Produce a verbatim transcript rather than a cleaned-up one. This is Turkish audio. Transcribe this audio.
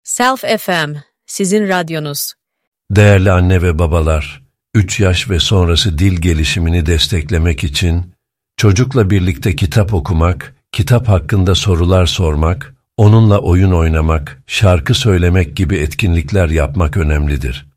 Self F M, sizin radyonuz. Değerli anne ve babalar, üç yaş ve sonrası dil gelişimini desteklemek için çocukla birlikte kitap okumak, kitap hakkında sorular sormak, onunla oyun oynamak, şarkı söylemek gibi etkinlikler yapmak önemlidir.